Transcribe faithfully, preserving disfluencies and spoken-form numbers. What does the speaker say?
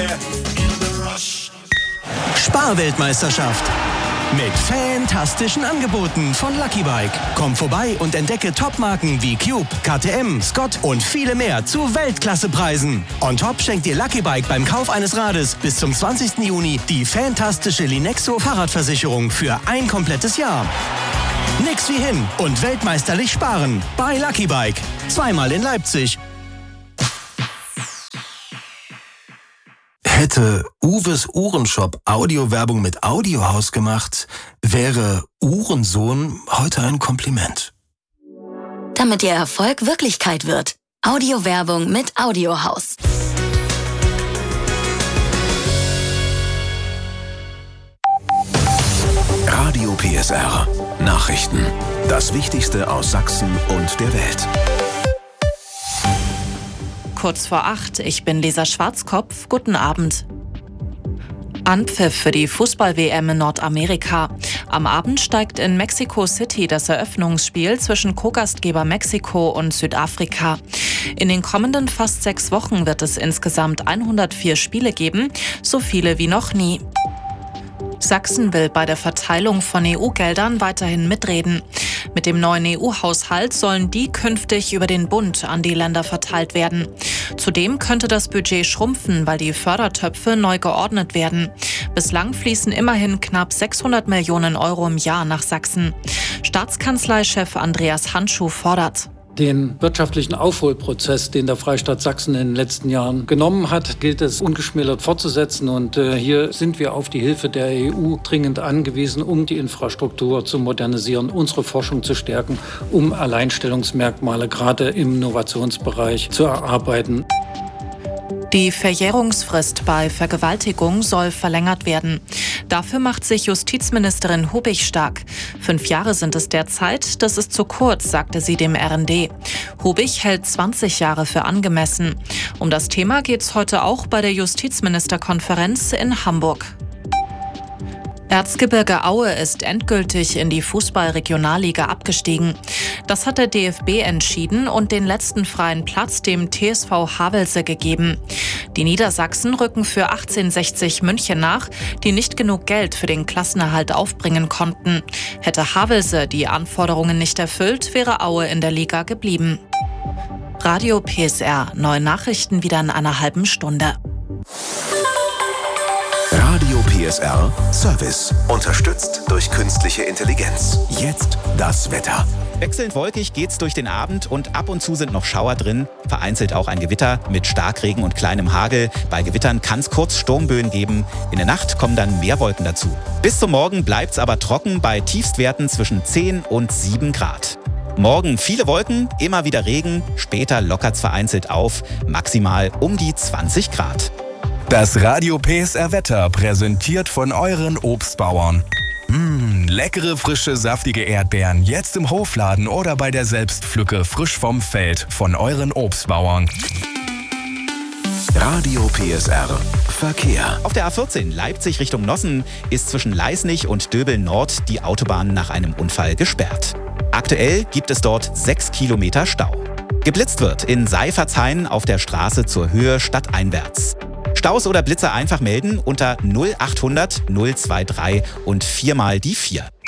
Sparweltmeisterschaft. Mit fantastischen Angeboten von Lucky Bike. Komm vorbei und entdecke Topmarken wie Cube, K T M, Scott und viele mehr zu Weltklassepreisen. On top schenkt dir Lucky Bike beim Kauf eines Rades bis zum zwanzigsten Juni die fantastische Linexo Fahrradversicherung für ein komplettes Jahr. Nix wie hin und weltmeisterlich sparen bei Lucky Bike. Zweimal in Leipzig. Hätte Uwes Uhrenshop Audiowerbung mit Audiohaus gemacht, wäre Uhrensohn heute ein Kompliment. Damit Ihr Erfolg Wirklichkeit wird. Audiowerbung mit Audiohaus. Radio P S R. Nachrichten. Das Wichtigste aus Sachsen und der Welt. Kurz vor acht, ich bin Lisa Schwarzkopf. Guten Abend. Anpfiff für die Fußball-W M in Nordamerika. Am Abend steigt in Mexico City das Eröffnungsspiel zwischen Co-Gastgeber Mexiko und Südafrika. In den kommenden fast sechs Wochen wird es insgesamt hundertvier Spiele geben, so viele wie noch nie. Sachsen will bei der Verteilung von E U-Geldern weiterhin mitreden. Mit dem neuen E U-Haushalt sollen die künftig über den Bund an die Länder verteilt werden. Zudem könnte das Budget schrumpfen, weil die Fördertöpfe neu geordnet werden. Bislang fließen immerhin knapp sechshundert Millionen Euro im Jahr nach Sachsen. Staatskanzleichef Andreas Handschuh fordert: Den wirtschaftlichen Aufholprozess, den der Freistaat Sachsen in den letzten Jahren genommen hat, gilt es ungeschmälert fortzusetzen. Und äh, hier sind wir auf die Hilfe der E U dringend angewiesen, um die Infrastruktur zu modernisieren, unsere Forschung zu stärken, um Alleinstellungsmerkmale gerade im Innovationsbereich zu erarbeiten. Die Verjährungsfrist bei Vergewaltigung soll verlängert werden. Dafür macht sich Justizministerin Hubig stark. Fünf Jahre sind es derzeit, das ist zu kurz, sagte sie dem R N D. Hubig hält zwanzig Jahre für angemessen. Um das Thema geht es heute auch bei der Justizministerkonferenz in Hamburg. Erzgebirge Aue ist endgültig in die Fußball-Regionalliga abgestiegen. Das hat der D F B entschieden und den letzten freien Platz dem T S V Havelse gegeben. Die Niedersachsen rücken für achtzehnhundertsechzig München nach, die nicht genug Geld für den Klassenerhalt aufbringen konnten. Hätte Havelse die Anforderungen nicht erfüllt, wäre Aue in der Liga geblieben. Radio P S R, neue Nachrichten wieder in einer halben Stunde. Radio P S R Service. Unterstützt durch künstliche Intelligenz. Jetzt das Wetter. Wechselnd wolkig geht's durch den Abend und ab und zu sind noch Schauer drin. Vereinzelt auch ein Gewitter mit Starkregen und kleinem Hagel. Bei Gewittern kann es kurz Sturmböen geben. In der Nacht kommen dann mehr Wolken dazu. Bis zum Morgen bleibt's aber trocken bei Tiefstwerten zwischen zehn und sieben Grad. Morgen viele Wolken, immer wieder Regen. Später lockert's vereinzelt auf. Maximal um die zwanzig Grad. Das Radio P S R Wetter präsentiert von euren Obstbauern. Mmh, leckere, frische, saftige Erdbeeren jetzt im Hofladen oder bei der Selbstpflücke frisch vom Feld von euren Obstbauern. Radio P S R Verkehr. Auf der A vierzehn Leipzig Richtung Nossen ist zwischen Leisnig und Döbeln Nord die Autobahn nach einem Unfall gesperrt. Aktuell gibt es dort sechs Kilometer Stau. Geblitzt wird in Seifertshain auf der Straße zur Höhe stadteinwärts. Staus oder Blitzer einfach melden unter null achthundert null drei drei und viermal die vier.